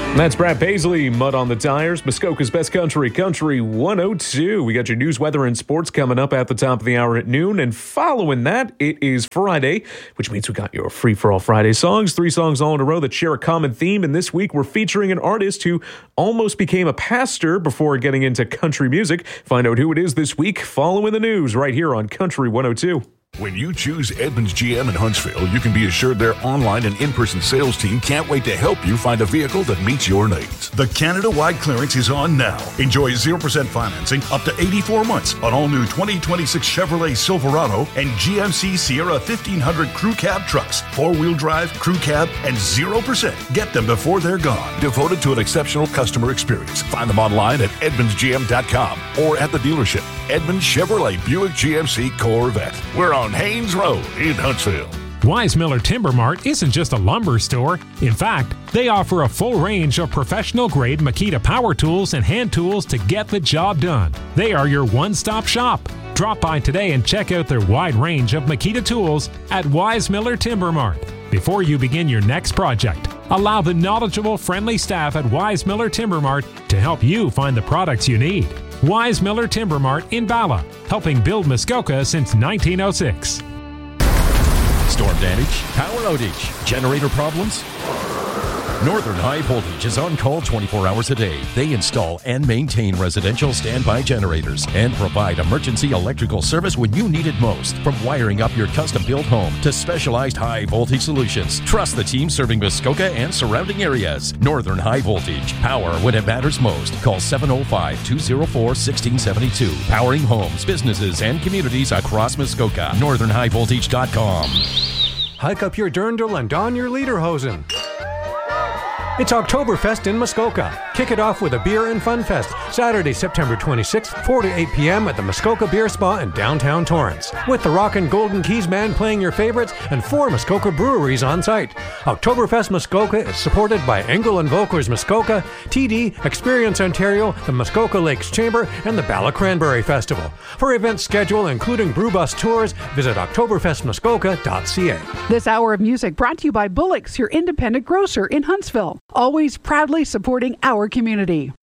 That's Brad Paisley, Mud on the Tires, Muskoka's Best Country, Country 102. We got your news, weather, and sports coming up at the top of the hour at noon. And following that, it is Friday, which means we got your Free-for-All Friday songs, 3 songs all in a row that share a common theme. And this week, we're featuring an artist who almost became a pastor before getting into country music. Find out who it is this week following the news right here on Country 102. When you choose Edmunds GM in Huntsville, you can be assured their online and in-person sales team can't wait to help you find a vehicle that meets your needs. The Canada-wide clearance is on now. Enjoy 0% financing up to 84 months on all new 2026 Chevrolet Silverado and GMC Sierra 1500 crew cab trucks. 4-wheel drive, crew cab, and 0%. Get them before they're gone. Devoted to an exceptional customer experience. Find them online at edmundsgm.com or at the dealership. Edmunds Chevrolet Buick GMC Corvette. We're on Haynes Road in Huntsville. Weismiller Timber Mart isn't just a lumber store. In fact, they offer a full range of professional-grade Makita power tools and hand tools to get the job done. They are your one-stop shop. Drop by today and check out their wide range of Makita tools at Weismiller Timber Mart. Before you begin your next project, allow the knowledgeable, friendly staff at Weismiller Timber Mart to help you find the products you need. Weismiller Timber Mart in Bala, helping build Muskoka since 1906. Storm damage, power outage, generator problems? Northern High Voltage is on call 24 hours a day. They install and maintain residential standby generators and provide emergency electrical service when you need it most. From wiring up your custom-built home to specialized high-voltage solutions, trust the team serving Muskoka and surrounding areas. Northern High Voltage. Power when it matters most. Call 705-204-1672. Powering homes, businesses, and communities across Muskoka. NorthernHighVoltage.com. Hike up your dirndl and don your lederhosen. It's Oktoberfest in Muskoka. Kick it off with a beer and fun fest, Saturday, September 26th, 4 to 8 p.m. at the Muskoka Beer Spa in downtown Torrance. With the Rockin' Golden Keys Band playing your favorites and 4 Muskoka breweries on site. Oktoberfest Muskoka is supported by Engel and Volkers Muskoka, TD, Experience Ontario, the Muskoka Lakes Chamber, and the Bala Cranberry Festival. For event schedule, including brew bus tours, visit oktoberfestmuskoka.ca. This hour of music brought to you by Bullock's, your independent grocer in Huntsville. Always proudly supporting our community.